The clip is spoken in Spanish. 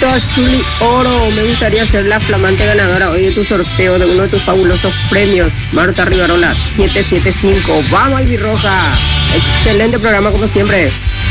Auto Azul y Oro. Me gustaría ser la flamante ganadora hoy de tu sorteo de uno de tus fabulosos premios. Marta Rivarola 775. Vamos, Albirroja. Excelente programa como siempre.